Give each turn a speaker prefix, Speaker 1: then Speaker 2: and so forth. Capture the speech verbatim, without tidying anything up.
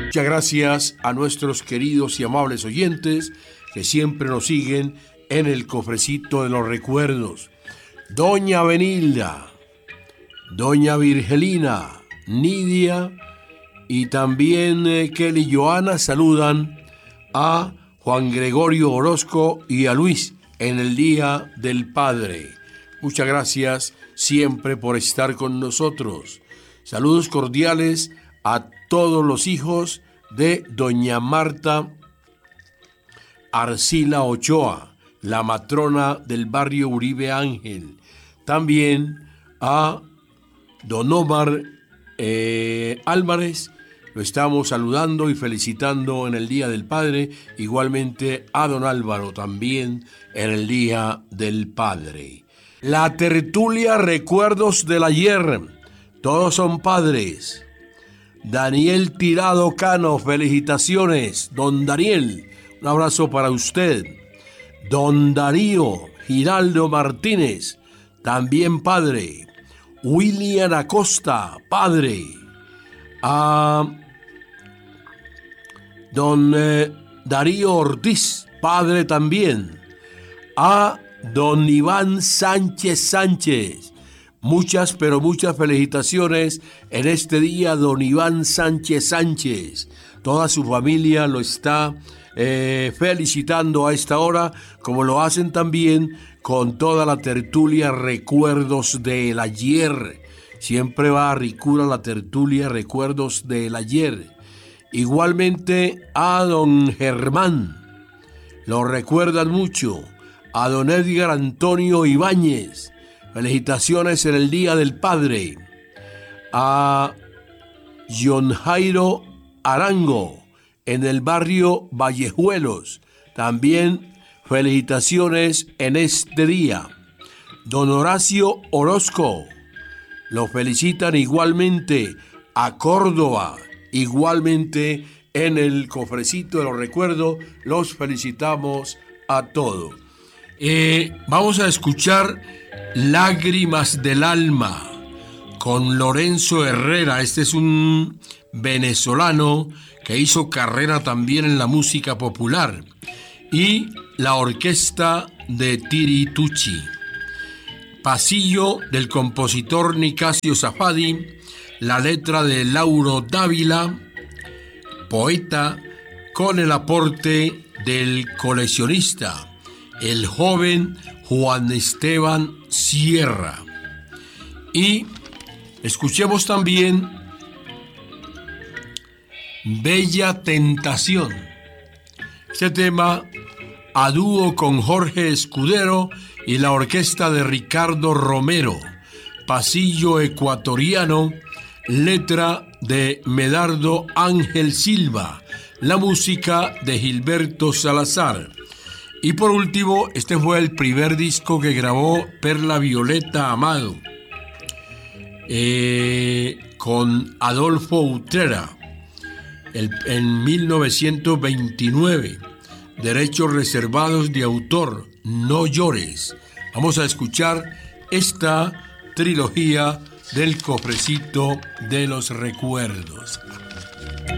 Speaker 1: Muchas gracias a nuestros queridos y amables oyentes que siempre nos siguen en el cofrecito de los recuerdos. Doña Benilda, Doña Virgelina, Nidia y también eh, Kelly y Joana saludan a Juan Gregorio Orozco y a Luis en el Día del Padre. Muchas gracias siempre por estar con nosotros. Saludos cordiales a todos los hijos de Doña Marta Arcila Ochoa, la matrona del barrio Uribe Ángel. También a Don Omar eh, Álvarez, lo estamos saludando y felicitando en el Día del Padre. Igualmente a Don Álvaro también en el Día del Padre. La tertulia Recuerdos del Ayer. Todos son padres. Daniel Tirado Cano, felicitaciones. Don Daniel, un abrazo para usted. Don Darío Giraldo Martínez, también padre. William Acosta, padre. A don eh, Darío Ortiz, padre también. A don Iván Sánchez Sánchez. Muchas, pero muchas felicitaciones en este día, don Iván Sánchez Sánchez. Toda su familia lo está eh, felicitando a esta hora, como lo hacen también con toda la tertulia Recuerdos del Ayer. Siempre va a ricura la tertulia Recuerdos del Ayer. Igualmente a don Germán, lo recuerdan mucho. A don Edgar Antonio Ibáñez, felicitaciones en el Día del Padre. A John Jairo Arango, en el barrio Vallejuelos, también felicitaciones en este día. Don Horacio Orozco, lo felicitan igualmente. A Córdoba, igualmente en el cofrecito de los recuerdos, los felicitamos a todos. Eh, vamos a escuchar Lágrimas del Alma con Lorenzo Herrera. Este es un venezolano que hizo carrera también en la música popular, y la orquesta de Tiri Tucci. Pasillo del compositor Nicasio Zafadi, la letra de Lauro Dávila, poeta, con el aporte del coleccionista, el joven Juan Esteban Sierra. Y escuchemos también Bella Tentación. Este tema a dúo con Jorge Escudero y la orquesta de Ricardo Romero. Pasillo ecuatoriano, letra de Medardo Ángel Silva, la música de Gilberto Salazar. Y por último, este fue el primer disco que grabó Perla Violeta Amado, eh, con Adolfo Utrera, el, en mil novecientos veintinueve. Derechos reservados de autor, No llores. Vamos a escuchar esta trilogía del cofrecito de los recuerdos.